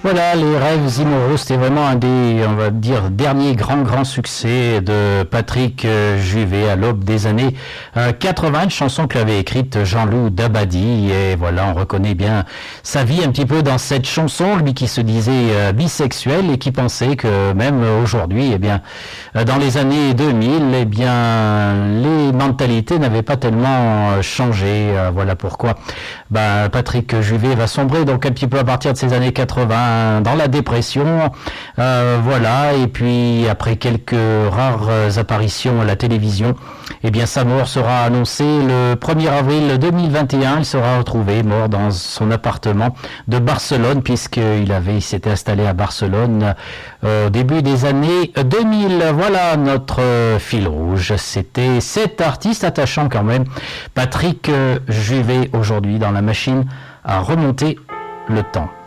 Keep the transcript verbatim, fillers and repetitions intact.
Voilà, Les Rêves immoraux, c'était vraiment un des, on va dire, derniers grands, grands succès de Patrick Juvet à l'aube des années quatre-vingts, une chanson que l'avait écrite Jean-Loup Dabadi. Et voilà, on reconnaît bien sa vie un petit peu dans cette chanson, lui qui se disait bisexuel et qui pensait que même aujourd'hui, eh bien, dans les années deux mille, eh bien, les mentalités n'avaient pas tellement changé. Voilà pourquoi ben, Patrick Juvet va sombrer donc un petit peu à partir de ces années quatre-vingts dans la dépression, euh, voilà, et puis après quelques rares apparitions à la télévision, eh bien sa mort sera annoncée le premier avril deux mille vingt et un. Il sera retrouvé mort dans son appartement de Barcelone, puisqu'il avait, il s'était installé à Barcelone euh, au début des années deux mille. Voilà notre fil rouge, c'était cet artiste attachant quand même, Patrick Juvet, aujourd'hui dans la machine à remonter le temps.